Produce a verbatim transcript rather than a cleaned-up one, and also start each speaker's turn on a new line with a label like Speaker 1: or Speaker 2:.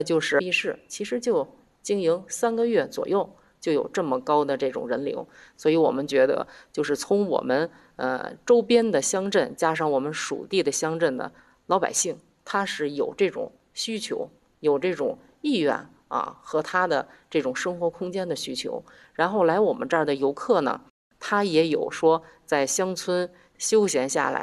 Speaker 1: 就是闭市，其实就经营三个月左右，就有这么高的这种人流，所以我们觉得，就是从我们呃周边的乡镇，加上我们属地的乡镇的老百姓，他是有这种需求，有这种意愿啊，和他的这种生活空间的需求。然后来我们这儿的游客呢，他也有说在乡村休闲下来。